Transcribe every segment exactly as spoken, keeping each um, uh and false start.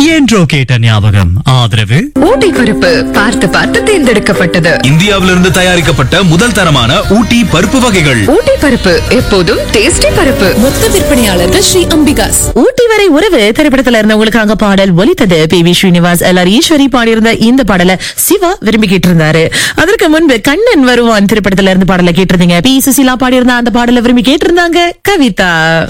என்றோ கேட்ட ஞாபகம். ஆதரவு ஊட்டி பருப்பு, பார்த்து பார்த்து தேர்ந்தெடுக்கப்பட்டது. இந்தியாவிலிருந்து தயாரிக்கப்பட்ட முதல் தரமான ஊட்டி பருப்பு வகைகள். ஊட்டி பருப்பு, எப்போதும் டேஸ்டி பருப்பு. மொத்த விற்பனையாளர்கள் ஸ்ரீ அம்பிகாஸ். ஊட்டி வரை உறவு திரைப்படத்துல இருந்தவங்களுக்காக பாடல் ஒலித்தது. P V Srinivas, L R Eswari பாடியிருந்த இந்த பாடலை சிவா விரும்பி கேட்டிருந்தாரு. அதற்கு முன்பு கண்ணன் வருவான் திரைப்படத்துல இருந்து பாடலை கேட்டிருந்தீங்க. பி சுசிலா பாடியிருந்த அந்த பாடலை விரும்பி கேட்டிருந்தாங்க கவிதா.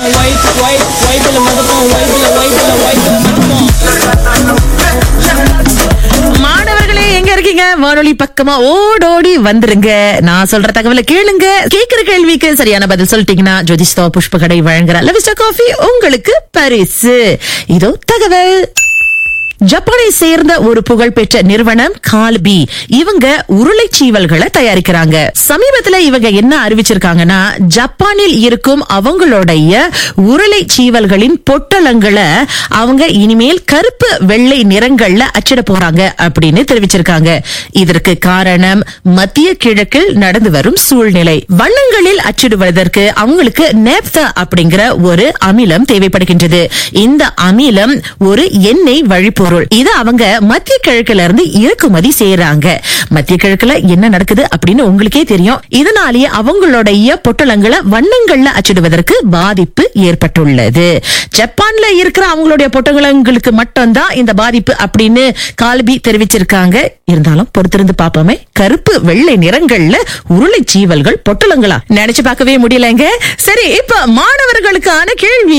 மாணவர்களே எங்க இருக்கீங்க? வானொலி பக்கமா ஓடோடி வந்துருங்க. நான் சொல்ற தகவலை கேளுங்க. கேக்குற கேள்விக்கு சரியான பதில் சொல்லிட்டீங்கன்னா ஜோதிஷ்தா புஷ்ப கடை வழங்குற லவிஸ்டா காஃபி உங்களுக்கு பரிசு. இதோ தகவல். ஜப்பானை சேர்ந்த ஒரு புகழ்பெற்ற நிறுவனம் கால்பி. இவங்க உருளை சீவல்களை தயாரிக்கிறாங்க. சமீபத்துல இவங்க என்ன அறிவிச்சிருக்காங்கன்னா, ஜப்பானில் இருக்கும் அவங்களுடைய உருளை சீவல்களின் பொட்டலங்களை அவங்க இனிமேல் கருப்பு வெள்ளை நிறங்கள்ல அச்சிட போறாங்க அப்படின்னு தெரிவிச்சிருக்காங்க. இதற்கு காரணம் மத்திய கிழக்கில் நடந்து வரும் சூழ்நிலை. வண்ணங்களில் அச்சிடுவதற்கு அவங்களுக்கு நேப்தா அப்படிங்கிற ஒரு அமிலம் தேவைப்படுகின்றது. இந்த அமிலம் ஒரு எண்ணெய் வழிப்பு இது அவங்க மத்திய கிழக்குல இருந்து இறக்குமதி செய்யறாங்க. மத்திய கிழக்குல என்ன நடக்குது அப்படின்னு உங்களுக்கே தெரியும். இதனாலேயே அவங்களுடைய பொட்டலங்களை வண்ணங்கள்ல அச்சிடுவதற்கு பாதிப்பு ஏற்பட்டுள்ளது. ஜப்பான்ல இருக்கிற அவங்களுடைய பொட்டலங்களுக்கு மட்டும்தான் இந்த பாதிப்பு அப்படின்னு கால்பி தெரிவிச்சிருக்காங்க. இருந்தாலும் பொறுத்திருந்து பாப்போமே. கருப்பு வெள்ளை நிறங்கள்ல உருளை சீவல்கள் பொட்டலங்களா? நினைச்சு பார்க்கவே முடியலங்க. சரி, இப்ப மாணவர்களுக்கான கேள்வி.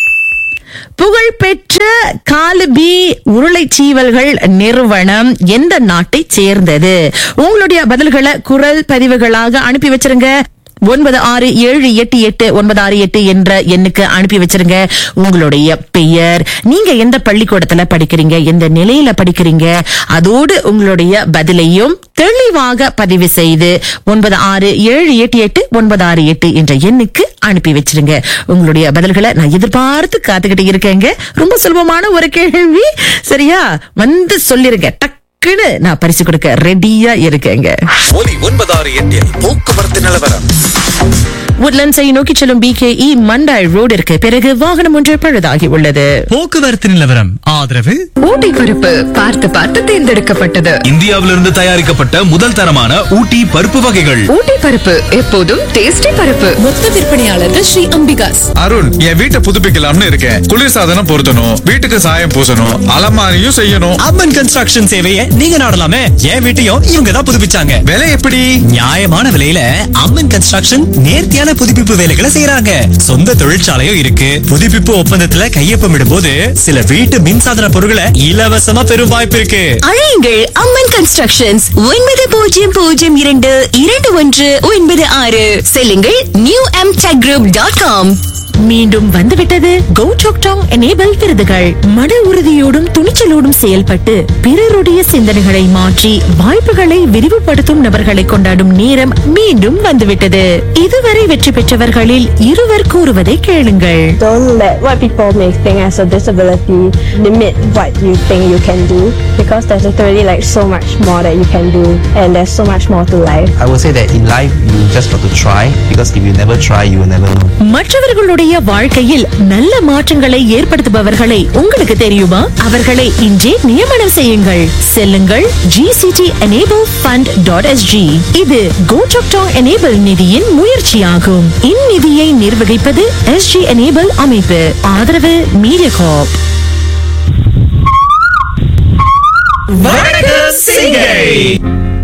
புகழ்பெற்ற கால்பி உருளை சீவல்கள் நிறுவனம் எந்த நாட்டை சேர்ந்தது? உங்களுடைய பதில்களை குரல் பதிவுகளாக அனுப்பி வச்சிருங்க. ஒன்பது ஆறு ஏழு எட்டு எட்டு ஒன்பது ஆறு எட்டு என்ற எண்ணுக்கு அனுப்பி வச்சிருங்க. உங்களுடைய பெயர், நீங்க எந்த பள்ளிக்கூடத்துல படிக்கிறீங்க, எந்த நிலையில படிக்கிறீங்க, அதோடு உங்களுடைய பதிலையும் தெளிவாக பதிவு செய்து ஒன்பது ஆறு ஏழு எட்டு எட்டு ஒன்பது ஆறு எட்டு என்ற எண்ணுக்கு அனுப்பி வச்சிருங்க. உங்களுடைய பதில்களை நான் எதிர்பார்த்து காத்துக்கிட்டு இருக்கேங்க. ரொம்ப சுலபமான ஒரு கேள்வி. சரியா? வந்து சொல்லிருங்க. டக்குன்னு நான் பரிசு கொடுக்க ரெடியா இருக்கேங்க. ஒலி ஒன்பதாறு எட்டில் போக்குவரத்து நிலவரம். உட்லண்ட்ஸை நோக்கி செல்லும் பி கே இ மண்டாய் ரோடிற்கு பிறகு வாகனம் ஒன்று பழுதாகி உள்ளது. போக்குவரத்து நிலவரம் ஆதரவு ஊட்டி பருப்பு, பார்த்து பார்த்து தேர்ந்தெடுக்கப்பட்டது. இந்தியாவிலிருந்து தயாரிக்கப்பட்ட முதல் தரமான ஊட்டி பருப்பு வகைகள். ஊட்டி பருப்பு, எப்போதும் டேஸ்டி பருப்பு. மொத்த விற்பனையாளர்கள் ஸ்ரீ அம்பிகாஸ். அருண், என் வீட்டை புதுப்பிக்கலாம்னு இருக்கேன். குளிர்சாதனம் பொருத்தணும், வீட்டுக்கு சாயம் பூசணும், அலமாரியும் செய்யணும். அம்மன் கன்ஸ்ட்ரக்ஷன் சேவையை நீங்க நாடலாமே. என் வீட்டையும் இவங்க தான் புதுப்பிச்சாங்க. விலை எப்படி? நியாயமான விலையில அம்மன் கன்ஸ்ட்ரக்ஷன் நேர்த்தியான புதுப்பிப்பு வேலைகளை செய்யறாங்க. சொந்த தொழிற்சாலையும் இருக்கு. புதுப்பிப்பு ஒப்பந்தத்துல கையொப்பமிடும் போது சில வீட்டு மின்சாதன பொருட்களை இலவசமா பெறும் வாய்ப்பு இருக்கு. அழையுங்கள் அம்மன் கன்ஸ்ட்ரக்ஷன்ஸ் ஒன்பது பூஜ்ஜியம் பூஜ்ஜியம் இரண்டு இரண்டு ஒன்று ஒன்பது ஆறு. செல்லுங்கள் new M tech group dot com. மீண்டும் வந்துவிட்டது கோ சாக்டாங் எனேபிள் விருதுகள். மன உறுதியோடும் துணிச்சலோடும் செயல்பட்டு பிறருடைய சிந்தனைகளை மாற்றி வாய்ப்புகளை விரிவுபடுத்தும் நபர்களை கொண்டாடும் நேரம் மீண்டும் வந்துவிட்டது. இதுவரை வெற்றி பெற்றவர்களில் இருவர் கூறுவதை கேளுங்கள். Don't let what people may think as a disability limit what you think you can do, because there's literally like so much more that you can do, and there's so much more to life. I would say that in life you just got to try, because if you never try you will never know. மற்றவர்களுடைய வாழ்க்கையில் நல்ல மாற்றங்களை ஏற்படுத்துபவர்களை உங்களுக்கு தெரியுமா? அவர்களை இன்றே நியமனம் செய்யுங்கள். செல்லுங்கள் G C D enable fund dot S G. இது கோ சாக்டாங் எனேபிள் நிதியின் முயற்சியாகும். இந்நிதியை நிர்வகிப்பது எஸ் ஜி எனேபிள் அமைப்பு. ஆதரவு மீடியா கார்ப். வணக்கம் சிங்கை.